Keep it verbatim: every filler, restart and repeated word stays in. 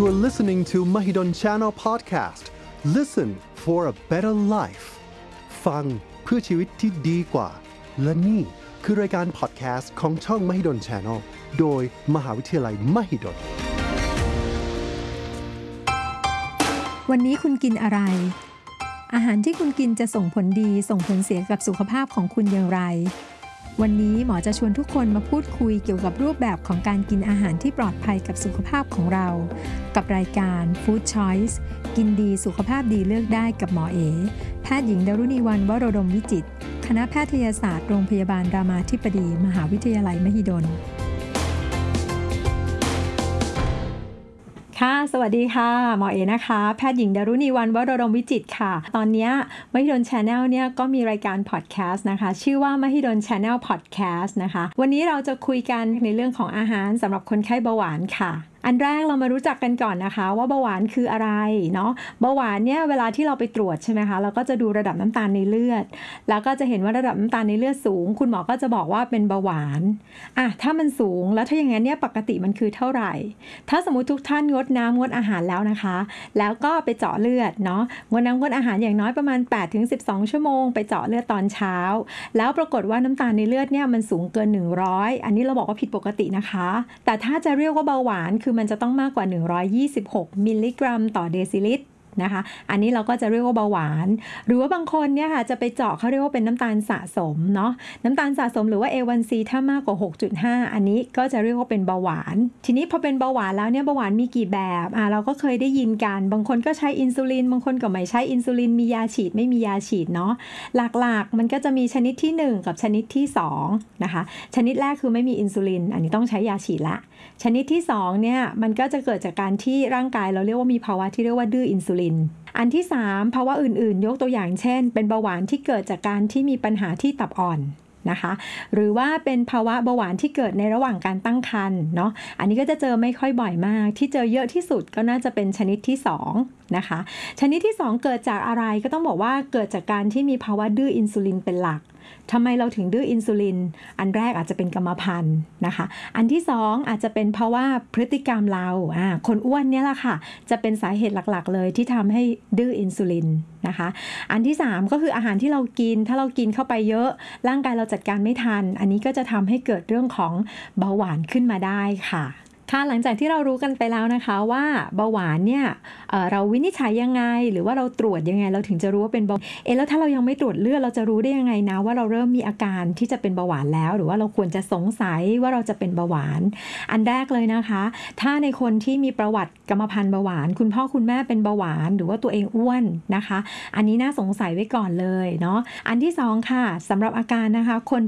You are listening to Mahidol Channel Podcast. Listen for a better life. ฟังเพื่อชีวิตที่ดีกว่าและนี่คือรายการพอดแคสต์ของช่อง Mahidol Channel โดยมหาวิทยาลัย Mahidol วันนี้คุณกินอะไรอาหารที่คุณกินจะส่งผลดีส่งผลเสียกับสุขภาพของคุณอย่างไรวันนี้หมอจะชวนทุกคนมาพูดคุยเกี่ยวกับรูปแบบของการกินอาหารที่ปลอดภัยกับสุขภาพของเรากับรายการ Food Choice กินดีสุขภาพดีเลือกได้กับหมอเอแพทย์หญิงดารุณีวรรณ วโรดมวิจิตรคณะแพทยศาสตร์โรงพยาบาลรามาธิบดีมหาวิทยาลัยมหิดลค่ะสวัสดีค่ะหมอเอนะคะแพทย์หญิงดารุณีวรรณ วโรดมวิจิตรค่ะตอนนี้มหิดล Channel เนี่ยก็มีรายการพอดแคสต์นะคะชื่อว่ามหิดล Channel Podcast นะคะวันนี้เราจะคุยกันในเรื่องของอาหารสำหรับคนไข้เบาหวานค่ะอันแรกเรามารู้จักกันก่อนนะคะว่าเบาหวานคืออะไรเนาะเบาหวานเนี่ยเวลาที่เราไปตรวจใช่ไหมคะเราก็จะดูระดับน้ำตาลในเลือดแล้วก็จะเห็นว่าระดับน้ำตาลในเลือดสูงคุณหมอก็จะบอกว่าเป็นเบาหวานอ่ะถ้ามันสูงแล้วถ้าอย่างนั้นเนี่ยปกติมันคือเท่าไหร่ถ้าสมมุติทุกท่านงดน้ำงดอาหารแล้วนะคะแล้วก็ไปเจาะเลือดเนาะงดน้ำงดอาหารอย่างน้อยประมาณ แปดถึงสิบสอง ชั่วโมงไปเจาะเลือดตอนเช้าแล้วปรากฏว่าน้ำตาลในเลือดเนี่ยมันสูงเกินหนึ่งร้อยอันนี้เราบอกว่าผิดปกตินะคะแต่ถ้าจะเรียกว่าเบาหวานคือมันจะต้องมากกว่าหนึ่งร้อยยี่สิบหกมิลลิกรัมต่อเดซิลิตรนะคะอันนี้เราก็จะเรียกว่าเบาหวานหรือว่าบางคนเนี่ยค่ะจะไปเจาะเขาเรียกว่าเป็นน้ำตาลสะสมเนาะน้ำตาลสะสมหรือว่า เอ วัน ซี ถ้ามากกว่า หกจุดห้า อันนี้ก็จะเรียกว่าเป็นเบาหวานทีนี้พอเป็นเบาหวานแล้วเนี่ยเบาหวานมีกี่แบบอ่ะเราก็เคยได้ยินกันบางคนก็ใช้อินซูลินบางคนก็ไม่ใช้อินซูลินมียาฉีดไม่มียาฉีดเนาะหลักๆมันก็จะมีชนิดที่หนึ่งกับชนิดที่สองนะคะชนิดแรกคือไม่มีอินซูลินอันนี้ต้องใช้ยาฉีดละชนิดที่สองเนี่ยมันก็จะเกิดจากการที่ร่างกายเราเรียกว่ามีภาวะที่เรียกว่าดื้ออินซูลินอันที่สามภาวะอื่นๆยกตัวอย่างเช่นเป็นเบาหวานที่เกิดจากการที่มีปัญหาที่ตับอ่อนนะคะหรือว่าเป็นภาวะเบาหวานที่เกิดในระหว่างการตั้งครรภ์เนาะอันนี้ก็จะเจอไม่ค่อยบ่อยมากที่เจอเยอะที่สุดก็น่าจะเป็นชนิดที่สองนะคะชนิดที่สองเกิดจากอะไรก็ต้องบอกว่าเกิดจากการที่มีภาวะดื้ออินซูลินเป็นหลักทำไมเราถึงดื้ออินซูลินอันแรกอาจจะเป็นกรรมพันธุ์นะคะอันที่สองอาจจะเป็นเพราะว่าพฤติกรรมเราอ่าคนอ้วนเนี่ยแหละค่ะจะเป็นสาเหตุหลักๆเลยที่ทำให้ดื้ออินซูลินนะคะอันที่สามก็คืออาหารที่เรากินถ้าเรากินเข้าไปเยอะร่างกายเราจัดการไม่ทันอันนี้ก็จะทำให้เกิดเรื่องของเบาหวานขึ้นมาได้ค่ะค่ะหลังจากที่เรารู้กันไปแล้วนะคะว่าเบาหวานเนี่ยเอ่อเราวินิจฉัยยังไงหรือว่าเราตรวจยังไงเราถึงจะรู้ว่าเป็นเบาเอ๊ะแล้วถ้าเรายังไม่ตรวจเลือดเราจะรู้ได้ยังไงนะว่าเราเริ่มมีอาการที่จะเป็นเบาหวานแล้วหรือว่าเราควรจะสงสัยว่าเราจะเป็นเบาหวานอันแรกเลยนะคะถ้าในคนที่มีประวัติกรรมพันธุ์เบาหวานคุณพ่อคุณแม่เป็นเบาหวานหรือว่าตัวเองอ้วนนะคะอันนี้น่าสงสัยไว้ก่อนเลยเนาะอันที่สองค่ะสำหรับอาการนะคะคน